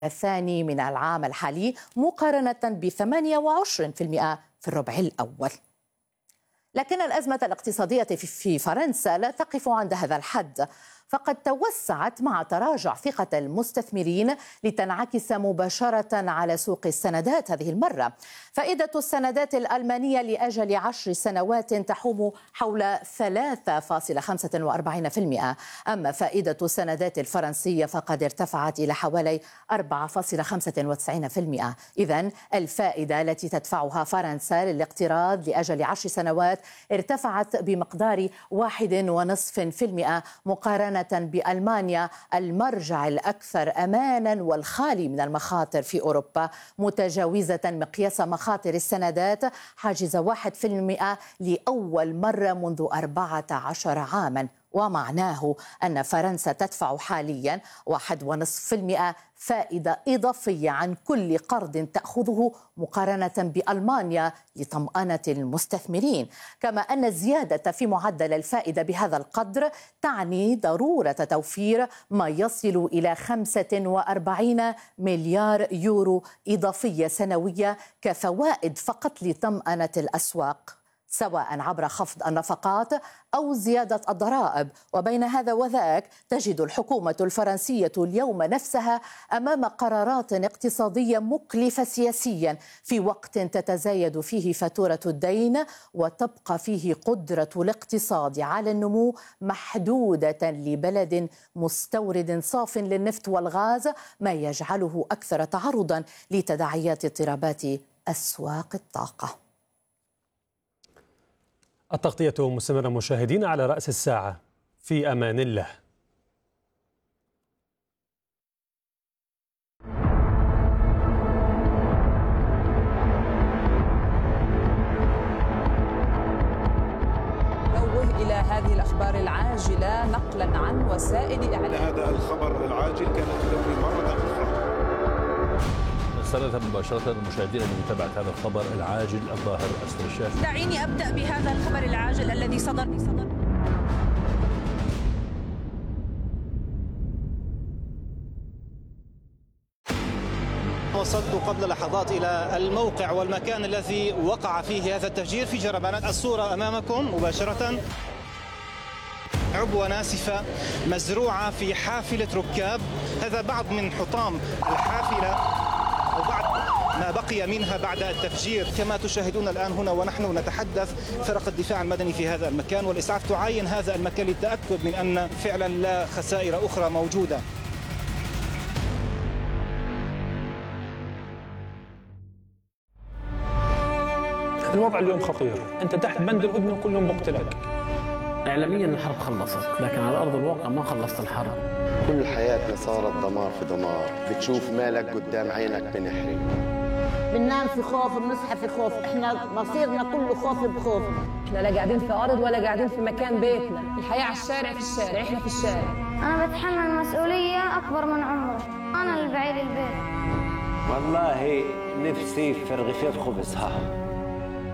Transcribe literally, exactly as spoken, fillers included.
الثاني من العام الحالي مقارنة ب ثمانية وعشرين بالمئة في الربع الأول. لكن الأزمة الاقتصادية في فرنسا لا تقف عند هذا الحد، فقد توسعت مع تراجع ثقة المستثمرين لتنعكس مباشرة على سوق السندات. هذه المرة فائدة السندات الألمانية لأجل عشر سنوات تحوم حول ثلاثة فاصلة خمسة وأربعين بالمئة، أما فائدة السندات الفرنسية فقد ارتفعت إلى حوالي أربعة فاصلة خمسة وتسعين بالمئة. إذن الفائدة التي تدفعها فرنسا للاقتراض لأجل عشر سنوات ارتفعت بمقدار واحد ونصف في المئة مقارنة بألمانيا المرجع الأكثر أمانا والخالي من المخاطر في أوروبا، متجاوزة مقياس مخاطر السندات حاجز واحد في المئة لأول مرة منذ أربعة عشر عاما، ومعناه أن فرنسا تدفع حاليا واحد ونصف في المئة فائدة إضافية عن كل قرض تأخذه مقارنة بألمانيا لطمأنة المستثمرين، كما أن الزيادة في معدل الفائدة بهذا القدر تعني ضرورة توفير ما يصل إلى خمسة وأربعين مليار يورو إضافية سنوية كفوائد فقط لطمأنة الأسواق، سواء عبر خفض النفقات أو زيادة الضرائب. وبين هذا وذاك تجد الحكومة الفرنسية اليوم نفسها أمام قرارات اقتصادية مكلفة سياسيا في وقت تتزايد فيه فاتورة الدين وتبقى فيه قدرة الاقتصاد على النمو محدودة لبلد مستورد صاف للنفط والغاز، ما يجعله أكثر تعرضا لتداعيات اضطرابات أسواق الطاقة. التغطية مستمرة مشاهدين على رأس الساعة، في أمان الله. نوه إلى هذه الأخبار العاجلة نقلا عن وسائل إعلام. هذا الخبر العاجل كانت تدور مرة أخرى. نستند مباشرة المشاهدين لمتابعة هذا الخبر العاجل الظاهر أسفل الشاشة. دعيني أبدأ بهذا الخبر العاجل الذي صدر صدر وصلت قبل لحظات إلى الموقع والمكان الذي وقع فيه هذا التفجير في جربانات. الصورة أمامكم مباشرة، عبوة ناسفة مزروعة في حافلة ركاب. هذا بعض من حطام الحافلة أو بعض ما بقي منها بعد التفجير. كما تشاهدون الآن هنا ونحن نتحدث، فرق الدفاع المدني في هذا المكان والإسعاف تعاين هذا المكان للتأكد من أن فعلا لا خسائر أخرى موجودة. الوضع اليوم خطير، أنت تحت بند الهدنة كل يوم بقتلك. إعلاميا الحرب خلصت، لكن على أرض الواقع ما خلصت الحرب. كل حياتنا صارت دمار في دمار، بتشوف مالك قدام عينك بنحرق. بننام في خوف، بنصحى في خوف، احنا مصيرنا كله خوف بخوف. احنا لا قاعدين في أرض ولا قاعدين في مكان بيتنا، الحياة على الشارع، في الشارع، احنا في الشارع. أنا بتحمل مسؤولية أكبر من عمري، أنا اللي بعيد البيت. والله نفسي في رغيفين خبز ها